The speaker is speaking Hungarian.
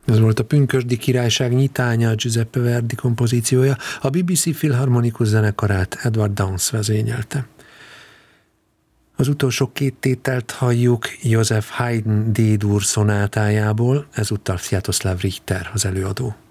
Ez volt a Pünkösdi Királyság nyitánya, Giuseppe Verdi kompozíciója. A BBC Filharmonikus zenekarát Edward Downes vezényelte. Az utolsó két tételt halljuk Joseph Haydn D-dur szonátájából, ezúttal Sviatoslav Richter az előadó.